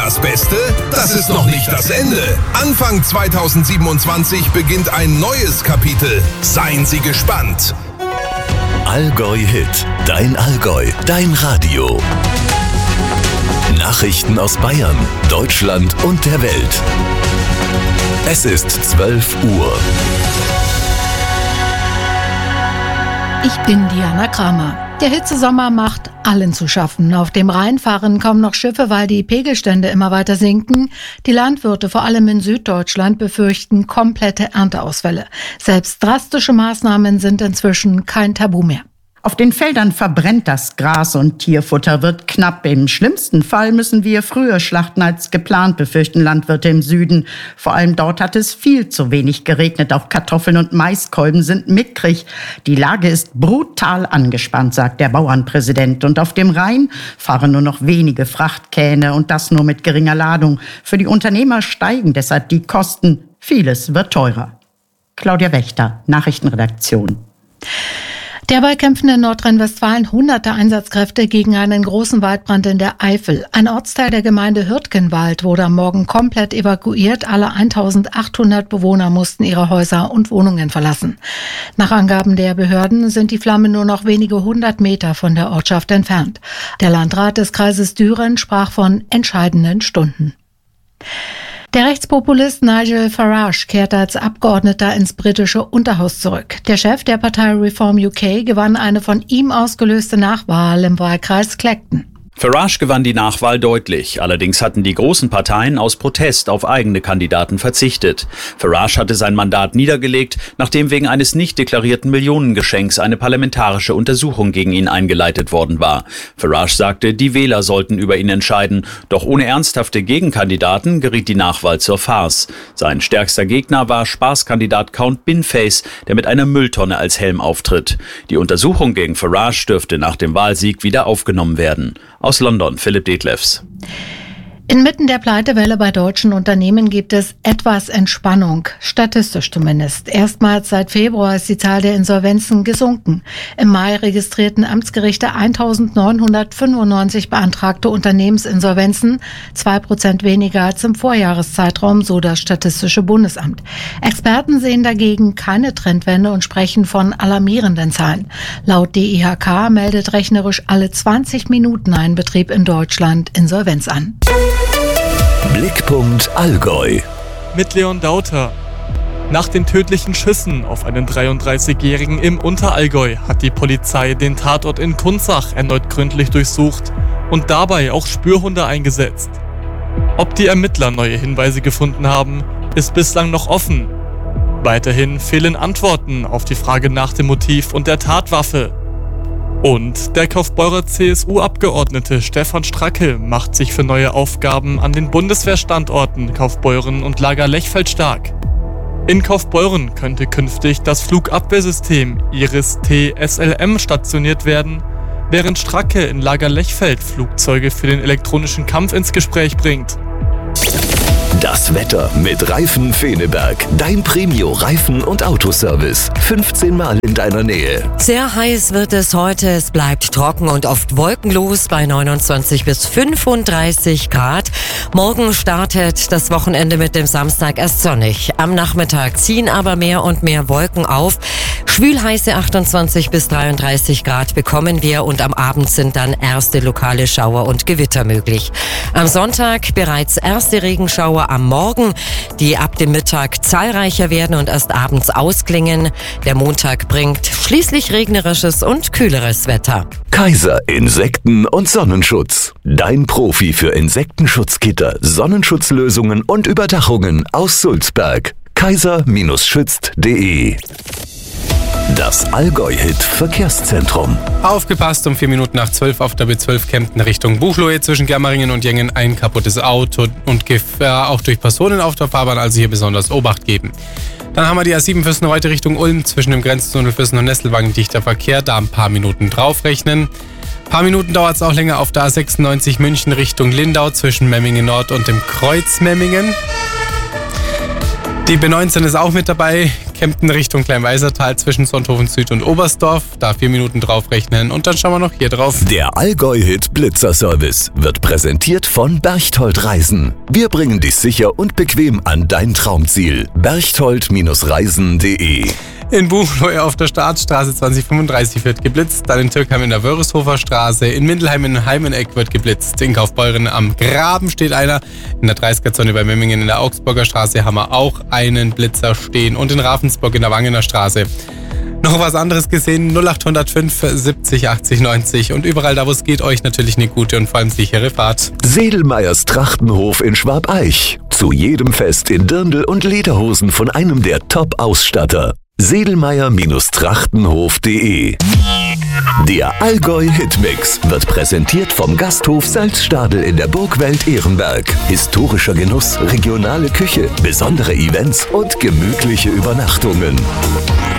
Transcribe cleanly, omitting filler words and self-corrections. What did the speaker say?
Das Beste, das ist noch nicht das Ende. Anfang 2027 beginnt ein neues Kapitel. Seien Sie gespannt. Allgäu Hit, dein Allgäu, dein Radio. Nachrichten aus Bayern, Deutschland und der Welt. Es ist 12 Uhr. Ich bin Diana Kramer. Der Hitzesommer macht allen zu schaffen. Auf dem Rhein fahren kaum noch Schiffe, weil die Pegelstände immer weiter sinken. Die Landwirte, vor allem in Süddeutschland, befürchten komplette Ernteausfälle. Selbst drastische Maßnahmen sind inzwischen kein Tabu mehr. Auf den Feldern verbrennt das Gras und Tierfutter wird knapp. Im schlimmsten Fall müssen wir früher schlachten als geplant, befürchten Landwirte im Süden. Vor allem dort hat es viel zu wenig geregnet. Auch Kartoffeln und Maiskolben sind mickrig. Die Lage ist brutal angespannt, sagt der Bauernpräsident. Und auf dem Rhein fahren nur noch wenige Frachtkähne und das nur mit geringer Ladung. Für die Unternehmer steigen deshalb die Kosten. Vieles wird teurer. Claudia Wächter, Nachrichtenredaktion. Derweil kämpfen in Nordrhein-Westfalen hunderte Einsatzkräfte gegen einen großen Waldbrand in der Eifel. Ein Ortsteil der Gemeinde Hürtgenwald wurde am Morgen komplett evakuiert. Alle 1800 Bewohner mussten ihre Häuser und Wohnungen verlassen. Nach Angaben der Behörden sind die Flammen nur noch wenige 100 Meter von der Ortschaft entfernt. Der Landrat des Kreises Düren sprach von entscheidenden Stunden. Der Rechtspopulist Nigel Farage kehrt als Abgeordneter ins britische Unterhaus zurück. Der Chef der Partei Reform UK gewann eine von ihm ausgelöste Nachwahl im Wahlkreis Clacton. Farage gewann die Nachwahl deutlich. Allerdings hatten die großen Parteien aus Protest auf eigene Kandidaten verzichtet. Farage hatte sein Mandat niedergelegt, nachdem wegen eines nicht deklarierten Millionengeschenks eine parlamentarische Untersuchung gegen ihn eingeleitet worden war. Farage sagte, die Wähler sollten über ihn entscheiden. Doch ohne ernsthafte Gegenkandidaten geriet die Nachwahl zur Farce. Sein stärkster Gegner war Spaßkandidat Count Binface, der mit einer Mülltonne als Helm auftritt. Die Untersuchung gegen Farage dürfte nach dem Wahlsieg wieder aufgenommen werden. Aus London, Philipp Detlefs. Inmitten der Pleitewelle bei deutschen Unternehmen gibt es etwas Entspannung, statistisch zumindest. Erstmals seit Februar ist die Zahl der Insolvenzen gesunken. Im Mai registrierten Amtsgerichte 1995 beantragte Unternehmensinsolvenzen, 2% weniger als im Vorjahreszeitraum, so das Statistische Bundesamt. Experten sehen dagegen keine Trendwende und sprechen von alarmierenden Zahlen. Laut DIHK meldet rechnerisch alle 20 Minuten ein Betrieb in Deutschland Insolvenz an. Blickpunkt Allgäu. Mit Leon Dauter. Nach den tödlichen Schüssen auf einen 33-Jährigen im Unterallgäu hat die Polizei den Tatort in Kunzach erneut gründlich durchsucht und dabei auch Spürhunde eingesetzt. Ob die Ermittler neue Hinweise gefunden haben, ist bislang noch offen. Weiterhin fehlen Antworten auf die Frage nach dem Motiv und der Tatwaffe. Und der Kaufbeurer CSU-Abgeordnete Stefan Stracke macht sich für neue Aufgaben an den Bundeswehrstandorten Kaufbeuren und Lager Lechfeld stark. In Kaufbeuren könnte künftig das Flugabwehrsystem Iris-T SLM stationiert werden, während Stracke in Lager Lechfeld Flugzeuge für den elektronischen Kampf ins Gespräch bringt. Das Wetter mit Reifen Feneberg. Dein Premio-Reifen- und Autoservice. 15 Mal in deiner Nähe. Sehr heiß wird es heute. Es bleibt trocken und oft wolkenlos bei 29 bis 35 Grad. Morgen startet das Wochenende mit dem Samstag erst sonnig. Am Nachmittag ziehen aber mehr und mehr Wolken auf. Schwülheiße 28 bis 33 Grad bekommen wir und am Abend sind dann erste lokale Schauer und Gewitter möglich. Am Sonntag bereits erste Regenschauer am Morgen, die ab dem Mittag zahlreicher werden und erst abends ausklingen. Der Montag bringt schließlich regnerisches und kühleres Wetter. Kaiser Insekten- und Sonnenschutz. Dein Profi für Insektenschutzgitter, Sonnenschutzlösungen und Überdachungen aus Sulzberg. kaiser-schützt.de. Das Allgäu-Hit-Verkehrszentrum. Aufgepasst, um 4 Minuten nach 12 auf der B12 Kempten Richtung Buchloe zwischen Germeringen und Jengen ein kaputtes Auto und Gefahr auch durch Personen auf der Fahrbahn, also hier besonders Obacht geben. Dann haben wir die A7 Fürstenreute Richtung Ulm zwischen dem Grenztunnel Fürsten und Nesselwangen dichter Verkehr, da ein paar Minuten draufrechnen. Ein paar Minuten dauert es auch länger auf der A96 München Richtung Lindau zwischen Memmingen Nord und dem Kreuz Memmingen. Die B19 ist auch mit dabei. Kempten Richtung Kleinweisertal zwischen Sonthofen Süd und Oberstdorf. Da 4 Minuten draufrechnen und dann schauen wir noch hier drauf. Der Allgäu-Hit Blitzer-Service wird präsentiert von Berchtold Reisen. Wir bringen dich sicher und bequem an dein Traumziel. berchtold-reisen.de. In Buchloe auf der Staatsstraße 2035 wird geblitzt, dann in Türkheim in der Wörishofer Straße, in Mindelheim in Heimeneck wird geblitzt, in Kaufbeuren am Graben steht einer, in der 30er-Zone bei Memmingen in der Augsburger Straße haben wir auch einen Blitzer stehen und in Ravensburg in der Wangener Straße. Noch was anderes gesehen, 0805 70 80 90 und überall da, wo es geht, euch natürlich eine gute und vor allem sichere Fahrt. Sedelmeyers Trachtenhof in Schwabeich. Zu jedem Fest in Dirndl und Lederhosen von einem der Top-Ausstatter. Sedelmeyer-Trachtenhof.de. Der Allgäu-Hitmix wird präsentiert vom Gasthof Salzstadel in der Burgwelt Ehrenberg. Historischer Genuss, regionale Küche, besondere Events und gemütliche Übernachtungen.